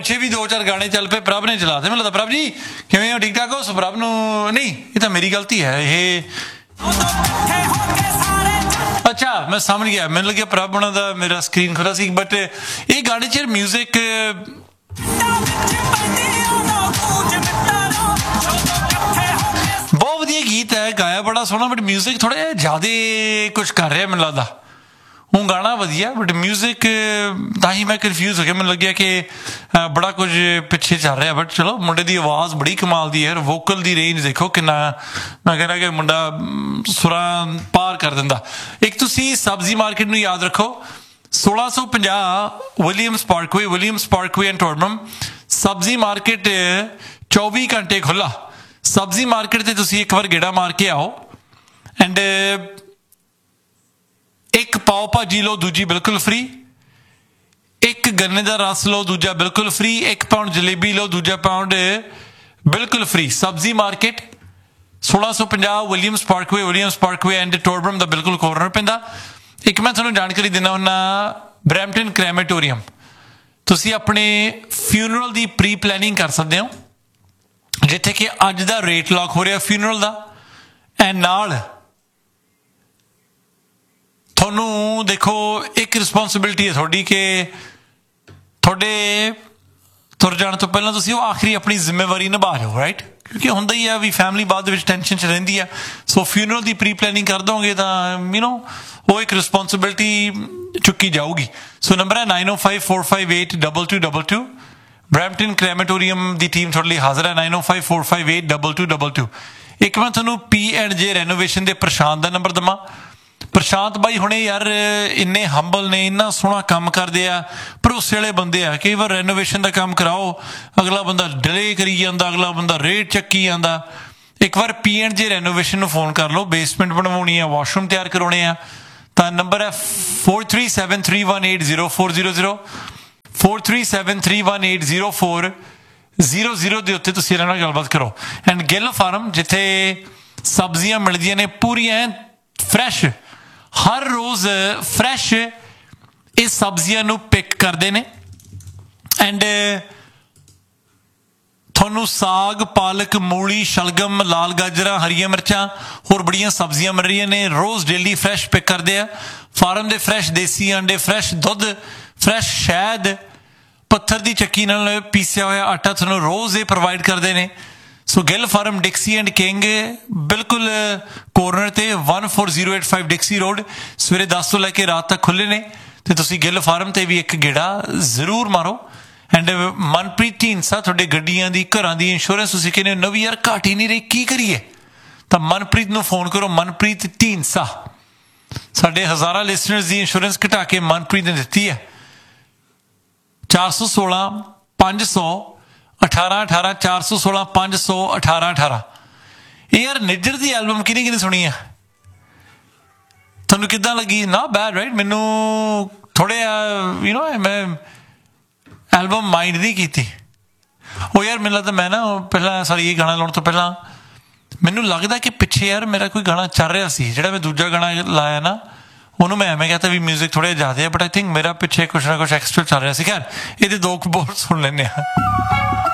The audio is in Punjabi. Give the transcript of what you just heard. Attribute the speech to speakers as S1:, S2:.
S1: ਪਿੱਛੇ ਵੀ 2-4 ਗਾਣੇ ਚੱਲ ਪਏ, ਪ੍ਰਭ ਨੇ ਚਲਾਤੇ। ਮੈਨੂੰ ਲੱਗਦਾ ਪ੍ਰਭ ਜੀ ਕਿਵੇਂ ਹੋ, ਠੀਕ ਠਾਕ ਹੋ? ਪ੍ਰਭ ਨੂੰ ਨਹੀਂ, ਇਹ ਤਾਂ ਮੇਰੀ ਗਲਤੀ ਹੈ। ਇਹ ਅੱਛਾ ਮੈਂ ਸਮਝ ਗਿਆ, ਮੈਨੂੰ ਲੱਗਿਆ ਪ੍ਰਭ ਉਹਨਾਂ ਦਾ ਮੇਰਾ ਸਕਰੀਨ ਖੁੱਲ੍ਹਾ ਸੀ। ਬਟ ਇਹ ਗਾਣੇ 'ਚ ਮਿਊਜ਼ਿਕ ਬਹੁਤ ਵਧੀਆ ਗੀਤ ਹੈ, ਗਾਇਆ ਬੜਾ ਸੋਹਣਾ, ਬਟ ਮਿਊਜ਼ਿਕ ਥੋੜ੍ਹਾ ਜਿਹਾ ਜ਼ਿਆਦਾ ਕੁਛ ਕਰ ਰਿਹਾ ਮੈਨੂੰ ਲੱਗਦਾ। ਹੁਣ ਗਾਣਾ ਵਧੀਆ ਬਟ ਮਿਊਜ਼ਿਕ ਤਾਂ ਹੀ ਮੈਂ ਕਨਫਿਊਜ਼ ਹੋ ਗਿਆ। ਮੈਨੂੰ ਲੱਗਿਆ ਕਿ ਬੜਾ ਕੁਝ ਪਿੱਛੇ ਚੱਲ ਰਿਹਾ, ਬਟ ਚਲੋ ਮੁੰਡੇ ਦੀ ਆਵਾਜ਼ ਬੜੀ ਕਮਾਲ ਦੀ ਹੈ। ਵੋਕਲ ਦੀ ਰੇਂਜ ਦੇਖੋ ਕਿੰਨਾ, ਮੈਂ ਕਹਿੰਦਾ ਕਿ ਮੁੰਡਾ ਸੁਰਾਂ ਪਾਰ ਕਰ ਦਿੰਦਾ। ਇੱਕ ਤੁਸੀਂ ਸਬਜ਼ੀ ਮਾਰਕੀਟ ਨੂੰ ਯਾਦ ਰੱਖੋ, 1650 ਵਿਲੀਅਮਸ ਪਾਰਕਵੇ ਐਂਡ ਟੋਰਬਮ। ਸਬਜ਼ੀ ਮਾਰਕੀਟ 24 ਘੰਟੇ ਖੁੱਲ੍ਹਾ। ਸਬਜ਼ੀ ਮਾਰਕੀਟ 'ਤੇ ਤੁਸੀਂ ਇੱਕ ਵਾਰ ਗੇੜਾ ਮਾਰ ਕੇ ਆਓ। ਐਂਡ ਇੱਕ ਪਾਓ ਭਾਜੀ ਲਓ, ਦੂਜੀ ਬਿਲਕੁਲ ਫ੍ਰੀ। ਇੱਕ ਗੰਨੇ ਦਾ ਰਸ ਲਓ, ਦੂਜਾ ਬਿਲਕੁਲ ਫ੍ਰੀ। 1 ਪਾਊਂਡ ਜਲੇਬੀ ਲਓ, ਦੂਜਾ ਪਾਊਂਡ ਬਿਲਕੁਲ ਫ੍ਰੀ। ਸਬਜ਼ੀ ਮਾਰਕੀਟ 1650 ਵਿਲੀਅਮਸ ਪਾਰਕਵੇ ਐਂਡ ਟੋਰਬਮ ਦਾ ਬਿਲਕੁਲ ਕੋਰਨਰ ਪੈਂਦਾ। ਇੱਕ ਮੈਂ ਤੁਹਾਨੂੰ ਜਾਣਕਾਰੀ ਦਿੰਦਾ ਹੁੰਦਾ, ਬਰੈਂਪਟਨ ਕ੍ਰੈਮੇਟੋਰੀਅਮ, ਤੁਸੀਂ ਆਪਣੇ ਫਿਊਨਰਲ ਦੀ ਪ੍ਰੀ ਪਲੈਨਿੰਗ ਕਰ ਸਕਦੇ ਹੋ, ਜਿੱਥੇ ਕਿ ਅੱਜ ਦਾ ਰੇਟ ਲੌਕ ਹੋ ਰਿਹਾ ਫਿਊਨਰਲ ਦਾ। ਐਂਡ ਨਾਲ ਤੁਹਾਨੂੰ ਦੇਖੋ ਇੱਕ ਰਿਸਪੋਂਸਿਬਿਲਿਟੀ ਹੈ ਤੁਹਾਡੀ ਕਿ ਤੁਹਾਡੇ ਤੁਰ ਜਾਣ ਤੋਂ ਪਹਿਲਾਂ ਤੁਸੀਂ ਉਹ ਆਖਰੀ ਆਪਣੀ ਜ਼ਿੰਮੇਵਾਰੀ ਨਿਭਾ ਜਾਓ, ਰਾਈਟ? ਕਿਉਂਕਿ ਹੁੰਦਾ ਹੀ ਆ ਵੀ ਫੈਮਿਲੀ ਬਾਅਦ ਦੇ ਵਿੱਚ ਟੈਨਸ਼ਨ 'ਚ ਰਹਿੰਦੀ ਆ। ਸੋ ਫਿਊਨਰਲ ਦੀ ਪ੍ਰੀ ਪਲੈਨਿੰਗ ਕਰ ਦੋਗੇ ਤਾਂ ਉਹ ਇੱਕ ਰਿਸਪੋਂਸਿਬਿਲਿਟੀ ਚੁੱਕੀ ਜਾਊਗੀ। ਸੋ ਨੰਬਰ ਹੈ 9054582222। ਬਰੈਂਪਟਨ ਕ੍ਰੈਮੇਟੋਰੀਅਮ ਦੀ ਟੀਮ ਤੁਹਾਡੇ ਲਈ ਹਾਜ਼ਰ ਹੈ, 9054582222। ਇੱਕ ਮੈਂ ਤੁਹਾਨੂੰ P&J ਰੈਨੋਵੇਸ਼ਨ ਦੇ ਪ੍ਰਸ਼ਾਂਤ ਦਾ ਨੰਬਰ ਦੇਵਾਂ। ਪ੍ਰਸ਼ਾਂਤ ਬਾਈ ਹੁਣੇ ਯਾਰ ਇੰਨੇ ਹੰਬਲ ਨੇ, ਇੰਨਾ ਸੋਹਣਾ ਕੰਮ ਕਰਦੇ ਆ, ਭਰੋਸੇ ਵਾਲੇ ਬੰਦੇ ਆ। ਕਈ ਵਾਰ ਰੈਨੋਵੇਸ਼ਨ ਦਾ ਕੰਮ ਕਰਾਓ, ਅਗਲਾ ਬੰਦਾ ਡਿਲੇ ਕਰੀ ਜਾਂਦਾ, ਅਗਲਾ ਬੰਦਾ ਰੇਟ ਚੱਕੀ ਜਾਂਦਾ। ਇੱਕ ਵਾਰ P&J ਰੈਨੋਵੇਸ਼ਨ ਨੂੰ ਫੋਨ ਕਰ ਲਓ। ਬੇਸਮੈਂਟ ਬਣਵਾਉਣੀ ਆ, ਵਾਸ਼ਰੂਮ ਤਿਆਰ ਕਰਾਉਣੇ ਆ, ਤਾਂ ਨੰਬਰ ਹੈ 4373180400 4373180400 ਦੇ ਉੱਤੇ ਤੁਸੀਂ ਇਹਨਾਂ ਨਾਲ ਗੱਲਬਾਤ ਕਰੋ। ਐਂਡ ਗਿੱਲ ਫਾਰਮ, ਜਿੱਥੇ ਸਬਜ਼ੀਆਂ ਮਿਲਦੀਆਂ ਨੇ ਪੂਰੀਆਂ ਫਰੈਸ਼, ਹਰ ਰੋਜ਼ ਫਰੈਸ਼ ਇਹ ਸਬਜ਼ੀਆਂ ਨੂੰ ਪਿਕ ਕਰਦੇ ਨੇ। ਐਂਡ ਤੁਹਾਨੂੰ ਸਾਗ, ਪਾਲਕ, ਮੂਲੀ, ਸ਼ਲਗਮ, ਲਾਲ ਗਾਜਰਾਂ, ਹਰੀਆਂ ਮਿਰਚਾਂ, ਹੋਰ ਬੜੀਆਂ ਸਬਜ਼ੀਆਂ ਮਿਲ ਰਹੀਆਂ ਨੇ। ਰੋਜ਼ ਡੇਲੀ ਫਰੈਸ਼ ਪਿਕ ਕਰਦੇ ਆ। ਫਾਰਮ ਦੇ ਫਰੈਸ਼ ਦੇਸੀ ਅੰਡੇ, ਫਰੈਸ਼ ਦੁੱਧ, ਫਰੈਸ਼ ਸ਼ਹਿਦ, ਪੱਥਰ ਦੀ ਚੱਕੀ ਨਾਲ ਪੀਸਿਆ ਹੋਇਆ ਆਟਾ ਤੁਹਾਨੂੰ ਰੋਜ਼ ਇਹ ਪ੍ਰੋਵਾਈਡ ਕਰਦੇ ਨੇ। ਸੋ ਗਿੱਲ ਫਾਰਮ, ਡਿਕਸੀ ਐਂਡ ਕਿੰਗ, ਬਿਲਕੁਲ ਕੋਰਨਰ ਤੇ 14085 ਡਿਕਸੀ ਰੋਡ। ਸਵੇਰੇ 10 ਤੋਂ ਲੈ ਕੇ ਰਾਤ ਤੱਕ ਖੁੱਲ੍ਹੇ ਨੇ, ਤੇ ਤੁਸੀਂ ਗਿੱਲ ਫਾਰਮ ਤੇ ਵੀ ਇੱਕ ਗੇੜਾ ਜ਼ਰੂਰ ਮਾਰੋ। ਐਂਡ ਮਨਪ੍ਰੀਤ ਢੀਂਡਸਾ, ਤੁਹਾਡੇ ਗੱਡੀਆਂ ਦੀ, ਘਰਾਂ ਦੀ ਇੰਸ਼ੋਰੈਂਸ ਤੁਸੀਂ ਕਹਿੰਦੇ ਹੋ ਨਵੀਂ ਯਾਰ ਘੱਟ ਹੀ ਨਹੀਂ ਰਹੀ, ਕੀ ਕਰੀਏ? ਤਾਂ ਮਨਪ੍ਰੀਤ ਨੂੰ ਫੋਨ ਕਰੋ। ਮਨਪ੍ਰੀਤ ਢੀਂਡਸਾ, ਸਾਡੇ ਹਜ਼ਾਰਾਂ ਲਿਸਨਰਸ ਦੀ ਇੰਸ਼ੋਰੈਂਸ ਘਟਾ ਕੇ ਮਨਪ੍ਰੀਤ ਨੇ ਦਿੱਤੀ ਹੈ। 416-500-1818 416-500-1818। ਇਹ ਯਾਰ ਨਿੱਜਰ ਦੀ ਐਲਬਮ ਕਿਹਨੇ ਸੁਣੀ ਆ? ਤੁਹਾਨੂੰ ਕਿੱਦਾਂ ਲੱਗੀ? ਨਾ ਬੈਡ, ਰਾਈਟ? ਮੈਨੂੰ ਥੋੜ੍ਹੇ ਮੈਂ ਐਲਬਮ ਮਾਈਂਡ ਨਹੀਂ ਕੀਤੀ। ਉਹ ਯਾਰ ਮੈਨੂੰ ਲੱਗਦਾ ਮੈਂ ਨਾ ਪਹਿਲਾਂ ਇਹ ਗਾਣਾ ਲਾਉਣ ਤੋਂ ਪਹਿਲਾਂ ਮੈਨੂੰ ਲੱਗਦਾ ਕਿ ਪਿੱਛੇ ਯਾਰ ਮੇਰਾ ਕੋਈ ਗਾਣਾ ਚੱਲ ਰਿਹਾ ਸੀ, ਜਿਹੜਾ ਮੈਂ ਦੂਜਾ ਗਾਣਾ ਲਾਇਆ ਨਾ, ਉਹਨੂੰ ਮੈਂ ਐਵੇਂ ਕਹਤਾ ਵੀ ਮਿਊਜ਼ਿਕ ਥੋੜ੍ਹਾ ਜਿਹਾ ਜ਼ਿਆਦਾ ਹੈ, ਬਟ ਆਈ ਥਿੰਕ ਮੇਰਾ ਪਿੱਛੇ ਕੁਛ ਨਾ ਕੁਛ ਐਕਸਟਰਾ ਚੱਲ ਰਿਹਾ ਸੀ। ਖੈਰ ਇਹਦੇ 2 ਬੋਲ ਸੁਣ ਲੈਂਦੇ ਹਾਂ।